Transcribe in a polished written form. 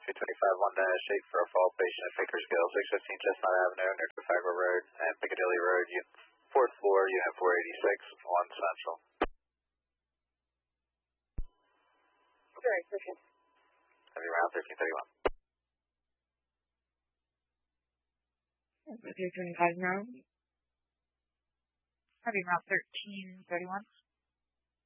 325 1-8 for a fall patient at Bakersfield, 615 Chestnut Avenue, near Trafalgar Road and Piccadilly Road, 4th floor, unit 486, 1 Central. Sorry, Richard. Heavy round 1331. 325 now. Heavy route 1331.